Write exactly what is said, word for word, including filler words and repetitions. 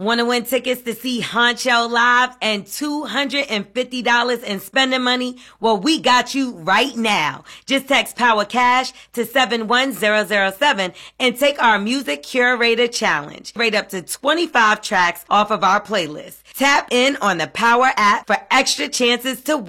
Want to win tickets to see Honcho live and two hundred fifty dollars in spending money? Well, we got you right now. Just text Power Cash to seven one zero zero seven and take our Music Curator Challenge. Rate up to twenty-five tracks off of our playlist. Tap in on the Power app for extra chances to win.